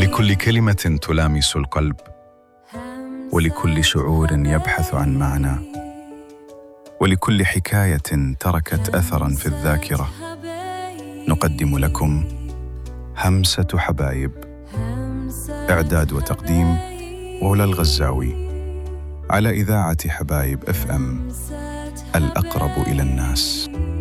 لكل كلمة تلامس القلب، ولكل شعور يبحث عن معنى، ولكل حكاية تركت أثراً في الذاكرة، نقدم لكم همسة حبايب. إعداد وتقديم غلا الغزاوي، على إذاعة حبايب FM، الأقرب إلى الناس.